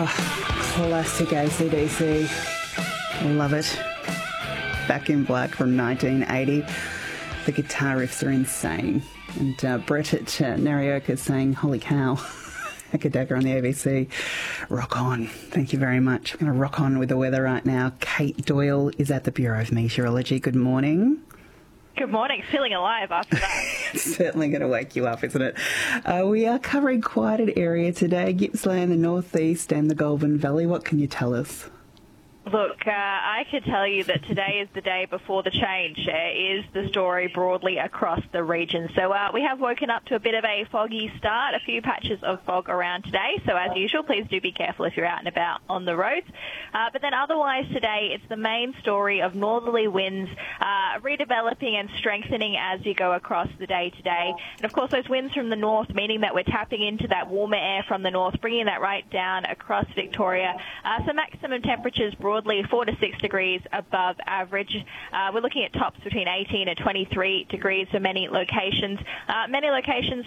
Classic AC/DC. Love it. Back in Black from 1980. The guitar riffs are insane. And Brett at Narioka saying, holy cow. Hekadeka on the ABC. Rock on. Thank you very much. We're going to rock on with the weather right now. Kate Doyle is at the Bureau of Meteorology. Good morning. Good morning. Feeling alive after that. It's certainly going to wake you up, isn't it? We are covering quite an area today. Gippsland, the northeast and the Goulburn Valley. What can you tell us? Look, I could tell you that today is the day before the change, is the story broadly across the region. So we have woken up to a bit of a foggy start, a few patches of fog around today. So as usual, please do be careful if you're out and about on the roads. But then otherwise today, it's the main story of northerly winds redeveloping and strengthening as you go across the day today. And of course, those winds from the north, meaning that we're tapping into that warmer air from the north, bringing that right down across Victoria. So maximum temperatures broadly 4 to 6 degrees above average. We're looking at tops between 18 and 23 degrees for many locations. Many locations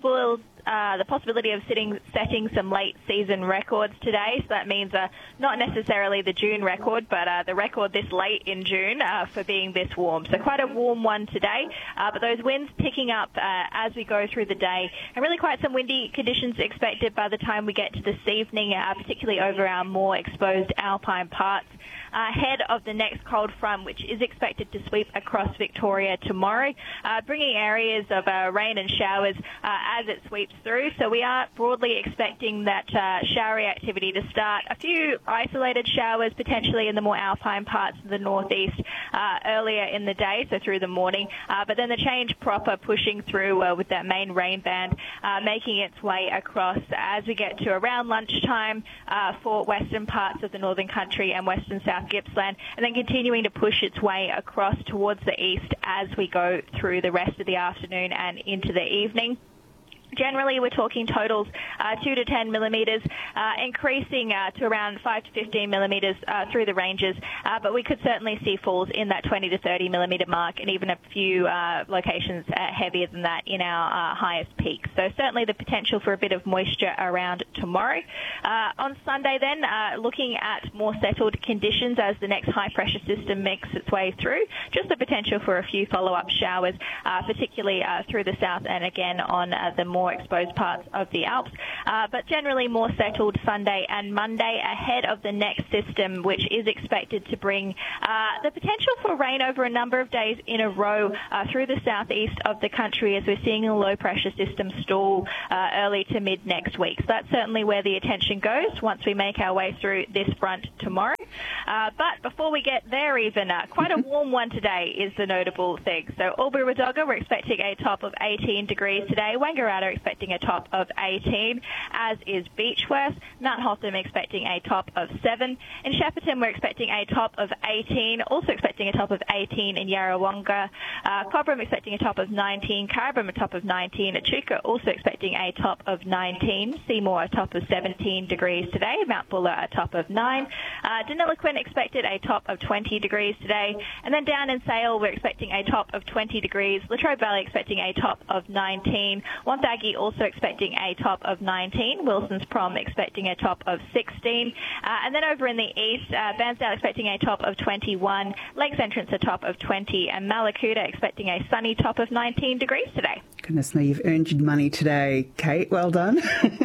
the possibility of setting some late season records today. So that means not necessarily the June record, but the record this late in June for being this warm. So quite a warm one today, but those winds picking up as we go through the day, and really quite some windy conditions expected by the time we get to this evening, particularly over our more exposed alpine parts. Ahead of the next cold front, which is expected to sweep across Victoria tomorrow, bringing areas of rain and showers as it sweeps through. So we are broadly expecting that showery activity to start. A few isolated showers potentially in the more alpine parts of the northeast earlier in the day, so through the morning. But then the change proper pushing through with that main rain band making its way across as we get to around lunchtime for western parts of the northern country and western South Gippsland, and then continuing to push its way across towards the east as we go through the rest of the afternoon and into the evening. Generally, we're talking totals 2 to 10 millimetres, increasing to around 5 to 15 millimetres through the ranges, but we could certainly see falls in that 20 to 30 millimetre mark, and even a few locations heavier than that in our highest peaks. So certainly the potential for a bit of moisture around tomorrow. On Sunday then, looking at more settled conditions as the next high pressure system makes its way through, just the potential for a few follow-up showers, particularly through the south and again on the more exposed parts of the Alps, but generally more settled Sunday and Monday ahead of the next system, which is expected to bring the potential for rain over a number of days in a row through the southeast of the country as we're seeing a low pressure system stall early to mid next week. So that's certainly where the attention goes once we make our way through this front tomorrow. But before we get there even, quite a warm one today is the notable thing. So Albury-Wodonga, we're expecting a top of 18 degrees today. Wangaratta expecting a top of 18, as is Beechworth. Mount Hotham expecting a top of 7. In Shepparton, we're expecting a top of 18, also expecting a top of 18 in Yarrawonga. Cobram expecting a top of 19, Caribram a top of 19, Echuca also expecting a top of 19, Seymour a top of 17 degrees today, Mount Buller a top of 9, Deniliquin expected a top of 20 degrees today, and then down in Sale we're expecting a top of 20 degrees, Latrobe Valley expecting a top of 19, Wonthaggi also expecting a top of 19. Wilson's Prom expecting a top of 16. And then over in the east, Bairnsdale expecting a top of 21. Lakes Entrance a top of 20. And Mallacoota expecting a sunny top of 19 degrees today. Goodness me, you've earned your money today, Kate. Well done.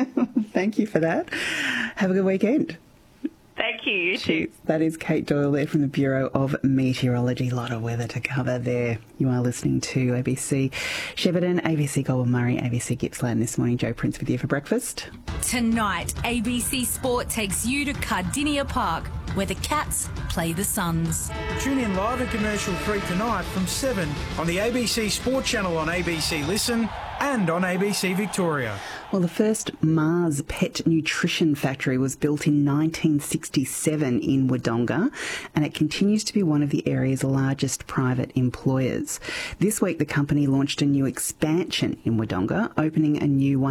Thank you for that. Have a good weekend. Thank you. You too. That is Kate Doyle there from the Bureau of Meteorology. A lot of weather to cover there. You are listening to ABC Shepparton, ABC Goulburn Murray, ABC Gippsland this morning. Joe Prince with you for breakfast. Tonight, ABC Sport takes you to Cardinia Park, where the Cats play the Suns. Tune in live and commercial free tonight from 7 on the ABC Sport channel on ABC Listen and on ABC Victoria. Well, the first Mars pet nutrition factory was built in 1967 in Wodonga, and it continues to be one of the area's largest private employers. This week, the company launched a new expansion in Wodonga, opening a new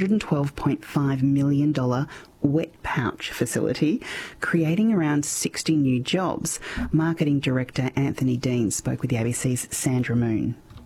$112.5 million wet pouch facility, creating around 60 new jobs. Marketing Director Anthony Dean spoke with the ABC's Sandra Moon.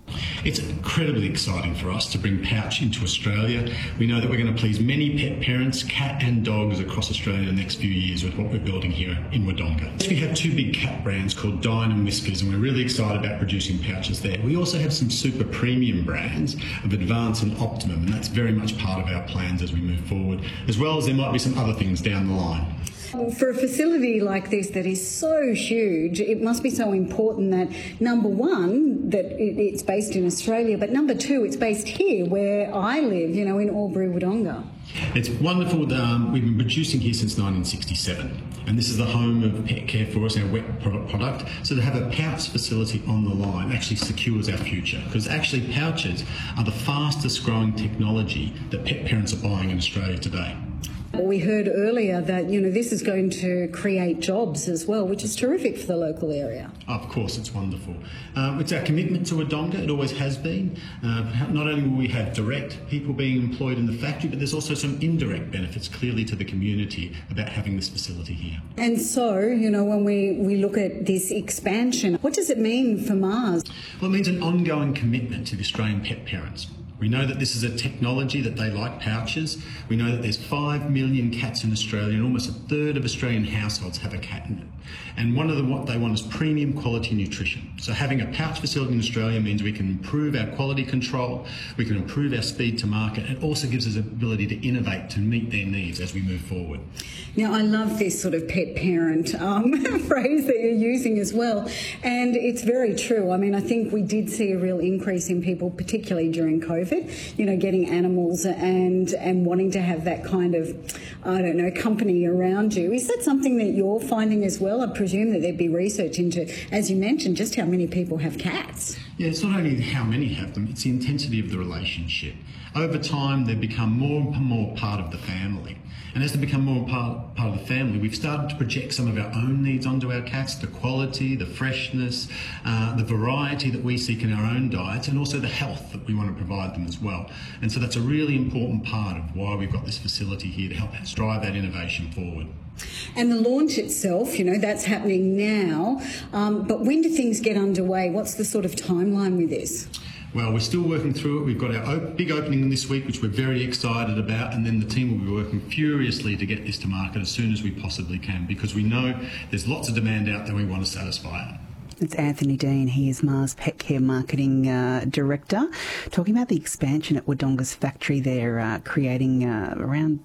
It's incredibly exciting for us to bring Pouch into Australia. We know that we're going to please many pet parents, cat and dogs across Australia in the next few years with what we're building here in Wodonga. We have two big cat brands called Dine and Whiskers, and we're really excited about producing pouches there. We also have some super premium brands of Advance and Optimum, and that's very much part of our plans as we move forward, as well as there might be some other things down the line. For a facility like this that is so huge, it must be so important that, number one, that it's based in Australia, but number two, it's based here where I live, you know, in Albury, Wodonga. It's wonderful. We've been producing here since 1967, and this is the home of pet care for us, our wet product. So to have a pouch facility on the line actually secures our future, because actually pouches are the fastest growing technology that pet parents are buying in Australia today. We heard earlier that, you know, this is going to create jobs as well, which is terrific for the local area. Of course, it's wonderful. It's our commitment to Wodonga. It always has been. Not only will we have direct people being employed in the factory, but there's also some indirect benefits clearly to the community about having this facility here. And so, you know, when we look at this expansion, what does it mean for Mars? Well, it means an ongoing commitment to the Australian pet parents. We know that this is a technology that they like, pouches. We know that there's 5 million cats in Australia, and almost a third of Australian households have a cat in it. And what they want is premium quality nutrition. So having a pouch facility in Australia means we can improve our quality control, we can improve our speed to market, and it also gives us the ability to innovate to meet their needs as we move forward. Now, I love this sort of pet parent phrase that you're using as well, and it's very true. I mean, I think we did see a real increase in people, particularly during COVID, you know, getting animals and wanting to have that kind of, I don't know, company around you. Is that something that you're finding as well? I presume that there'd be research into, as you mentioned, just how many people have cats. Yeah, it's not only how many have them, it's the intensity of the relationship. Over time, they become more and more part of the family. And as they become more part of the family, we've started to project some of our own needs onto our cats, the quality, the freshness, the variety that we seek in our own diets, and also the health that we want to provide them as well. And so that's a really important part of why we've got this facility here to help us drive that innovation forward. And the launch itself, you know, that's happening now. But when do things get underway? What's the sort of timeline with this? Well, we're still working through it. We've got our big opening this week, which we're very excited about, and then the team will be working furiously to get this to market as soon as we possibly can, because we know there's lots of demand out there we want to satisfy it. It's Anthony Dean. He is Mars Pet Care Marketing Director, talking about the expansion at Wodonga's factory there, creating around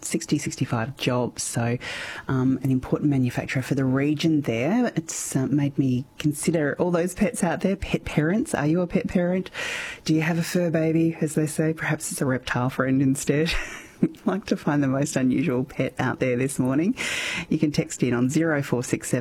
65 jobs. So an important manufacturer for the region there. It's made me consider all those pets out there, pet parents. Are you a pet parent? Do you have a fur baby, as they say? Perhaps it's a reptile friend instead. We'd like to find the most unusual pet out there this morning. You can text in on 0467